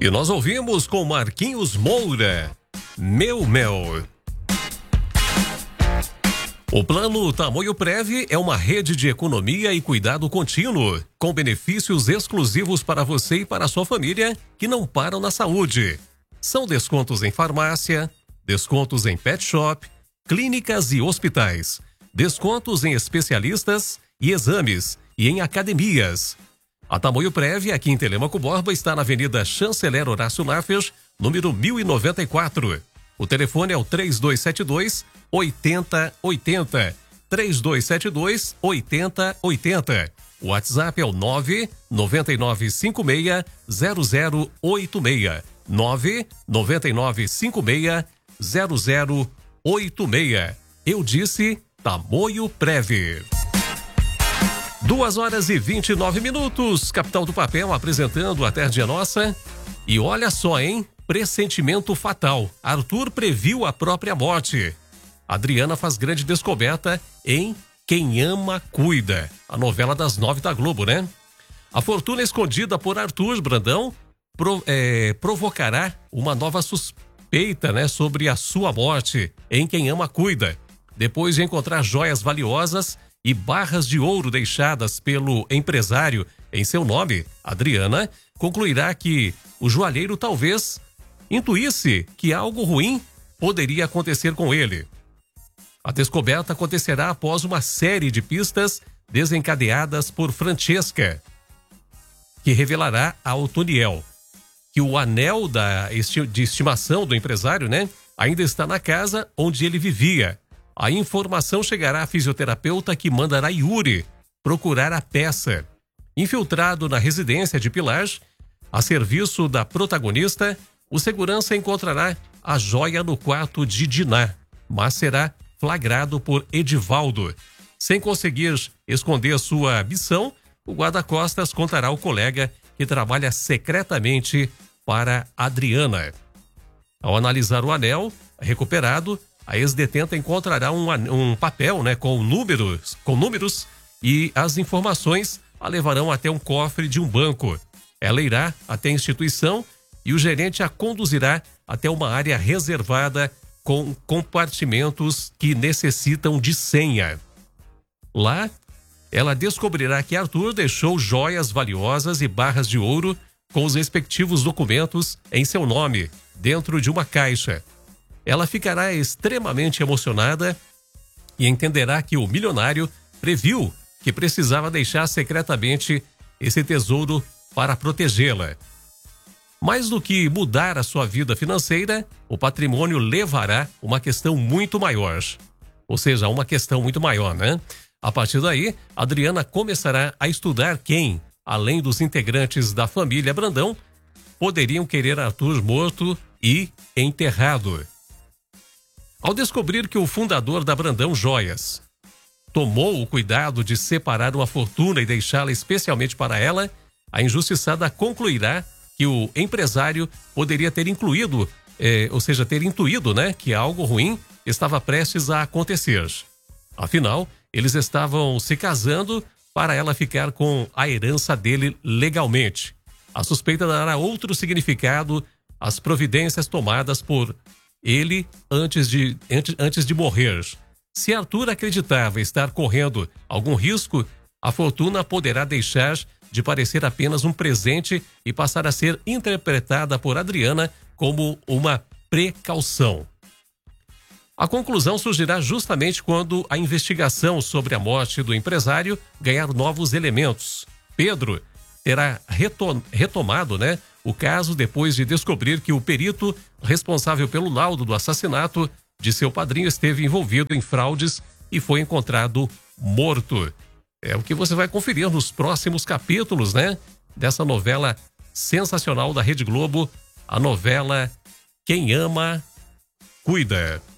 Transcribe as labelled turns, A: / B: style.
A: E nós ouvimos com Marquinhos Moura, Meu Mel. O Plano Tamoio Prev é uma rede de economia e cuidado contínuo, com benefícios exclusivos para você e para a sua família que não param na saúde. São descontos em farmácia, descontos em pet shop, clínicas e hospitais, descontos em especialistas e exames e em academias. A Tamoio Prev, aqui em Telêmaco Borba, está na Avenida Chanceler Horácio Laffers, número 1094. O telefone é o 3272-8080. 3272-8080. O WhatsApp é o 99956-0086. 99956-0086. Eu disse Tamoio Prev. 2h29. Capital do Papel apresentando a Tarde é Nossa. E olha só, hein? Pressentimento fatal. Arthur previu a própria morte. Adriana faz grande descoberta em Quem Ama Cuida. A novela das 9 da Globo, né? A fortuna escondida por Arthur Brandão provocará uma nova suspeita, né, sobre a sua morte em Quem Ama Cuida. Depois de encontrar joias valiosas e barras de ouro deixadas pelo empresário em seu nome, Adriana concluirá que o joalheiro talvez intuísse que algo ruim poderia acontecer com ele. A descoberta acontecerá após uma série de pistas desencadeadas por Francesca, que revelará a Otoniel que o anel de estimação do empresário, né, ainda está na casa onde ele vivia. A informação chegará à fisioterapeuta, que mandará Yuri procurar a peça. Infiltrado na residência de Pilar, a serviço da protagonista, o segurança encontrará a joia no quarto de Diná, mas será flagrado por Edivaldo. Sem conseguir esconder sua missão, o guarda-costas contará ao colega que trabalha secretamente para Adriana. Ao analisar o anel recuperado, a ex-detenta encontrará um papel, né, com números, e as informações a levarão até um cofre de um banco. Ela irá até a instituição e o gerente a conduzirá até uma área reservada com compartimentos que necessitam de senha. Lá, ela descobrirá que Arthur deixou joias valiosas e barras de ouro com os respectivos documentos em seu nome, dentro de uma caixa. Ela ficará extremamente emocionada e entenderá que o milionário previu que precisava deixar secretamente esse tesouro para protegê-la. Mais do que mudar a sua vida financeira, o patrimônio levará uma questão muito maior. Ou seja, uma questão muito maior, né? A partir daí, Adriana começará a estudar quem, além dos integrantes da família Brandão, poderiam querer Arthur morto e enterrado. Ao descobrir que o fundador da Brandão Joias tomou o cuidado de separar uma fortuna e deixá-la especialmente para ela, a injustiçada concluirá que o empresário poderia ter intuído, né, que algo ruim estava prestes a acontecer. Afinal, eles estavam se casando para ela ficar com a herança dele legalmente. A suspeita dará outro significado às providências tomadas por ele antes de morrer. Se Arthur acreditava estar correndo algum risco, a fortuna poderá deixar de parecer apenas um presente e passar a ser interpretada por Adriana como uma precaução. A conclusão surgirá justamente quando a investigação sobre a morte do empresário ganhar novos elementos. Pedro terá retomado, né, o caso depois de descobrir que o perito responsável pelo laudo do assassinato de seu padrinho esteve envolvido em fraudes e foi encontrado morto. É o que você vai conferir nos próximos capítulos, né, dessa novela sensacional da Rede Globo, a novela Quem Ama Cuida.